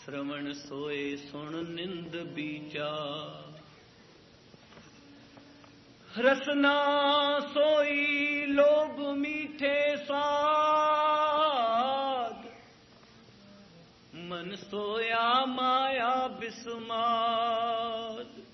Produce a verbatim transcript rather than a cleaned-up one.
श्रवण सोए सुन निंद विचार। रसना सोई लोभ मीठे स्वाद, मन सोया माया बिस्माद।